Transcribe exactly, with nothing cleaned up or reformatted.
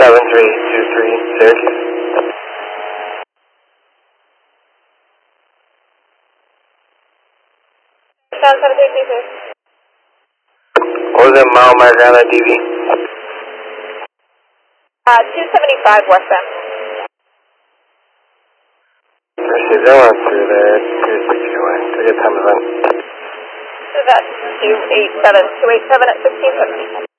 seven three two three, Syracuse. seven seven three two three. What was that mile marker on that D V? Uh, two seventy-five westbound. Received, I went through there, two six away. It's a good time event. So that's two eight seven, two eight seven at sixteen seventy.